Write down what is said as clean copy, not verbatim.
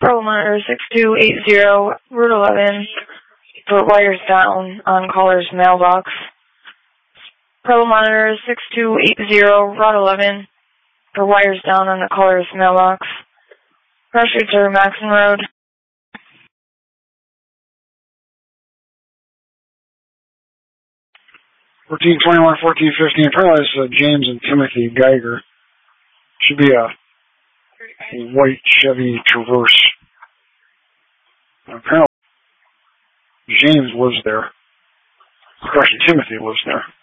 Problem monitor 6280, Route 11, for wires down on caller's mailbox. Problem monitor 6280, Route 11, for wires down on the caller's mailbox. Pressure to Maxon Road. 1421, 1415. Apparently it's James and Timothy Geiger. Should be a white Chevy Traverse. Apparently James lives there. Of course, Timothy lives there.